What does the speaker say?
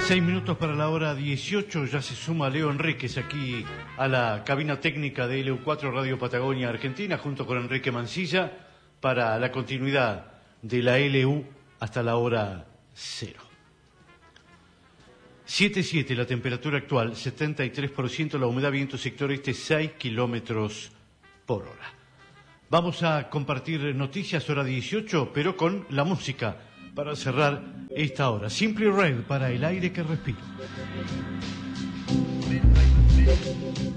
6 minutos para la hora 18, ya se suma Leo Enríquez aquí a la cabina técnica de LU4 Radio Patagonia Argentina, junto con Enrique Mancilla, para la continuidad de la LU hasta la hora 0. 7.7 la temperatura actual, 73% la humedad, viento sector este 6 kilómetros por hora. Vamos a compartir noticias hora 18, pero con la música para cerrar esta hora. Simply Red para el aire que respiro.